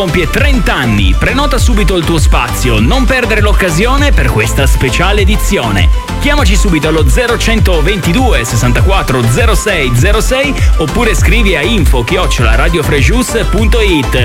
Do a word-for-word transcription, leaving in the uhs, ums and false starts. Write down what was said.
Compie trenta anni, prenota subito il tuo spazio, non perdere l'occasione per questa speciale edizione. Chiamaci subito allo zero centoventidue sessantaquattro zero sei zero sei oppure scrivi a info chiocciola radiofregius punto it.